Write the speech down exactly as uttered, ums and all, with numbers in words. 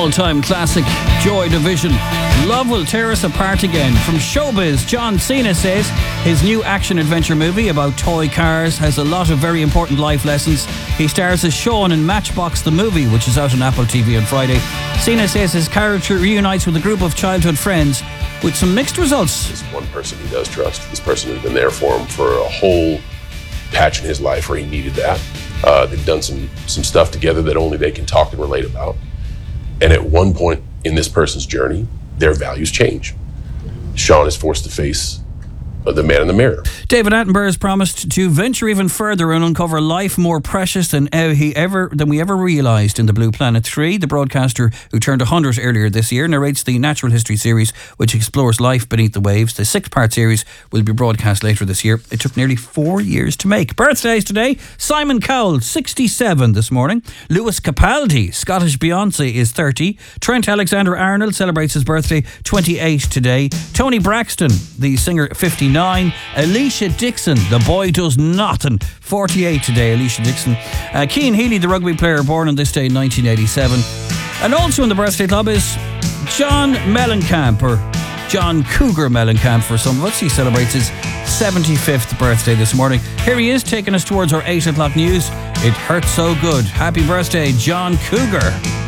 all-time classic, Joy Division. Love will tear us apart again. From showbiz, John Cena says his new action-adventure movie about toy cars has a lot of very important life lessons. He stars as Sean in Matchbox the Movie, which is out on Apple T V on Friday. Cena says his character reunites with a group of childhood friends with some mixed results. This one person he does trust. This person has been there for him for a whole patch in his life where he needed that. Uh, they've done some some stuff together that only they can talk and relate about. And at one point in this person's journey, their values change. Sean is forced to face the man in the mirror. David Attenborough has promised to venture even further and uncover life more precious than he ever than we ever realised in The Blue Planet three. The broadcaster, who turned one hundred earlier this year, narrates the natural history series which explores life beneath the waves. The six-part series will be broadcast later this year. It took nearly four years to make. Birthdays today: Simon Cowell, sixty-seven this morning. Lewis Capaldi, Scottish Beyonce, is thirty. Trent Alexander-Arnold celebrates his birthday, twenty-eight today. Tony Braxton, the singer, fifty-nine. Alicia Dixon, the boy does nothing, forty-eight today. Alicia Dixon. uh, Cian Healy, the rugby player, born on this day in nineteen eighty-seven. And also in the birthday club is John Mellencamp, or John Cougar Mellencamp for some of us. He celebrates his seventy-fifth birthday this morning. Here he is, taking us towards our eight o'clock news. It hurts so good. Happy birthday, John Cougar.